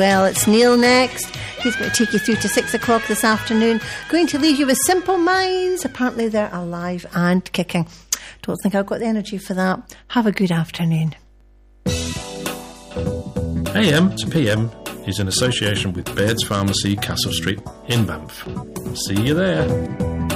Well, it's Neil next. He's going to take you through to 6 o'clock this afternoon. Going to leave you with Simple Minds. Apparently they're alive and kicking. Don't think I've got the energy for that. Have a good afternoon. AM to PM is in association with Baird's Pharmacy, Castle Street in Banff. See you there.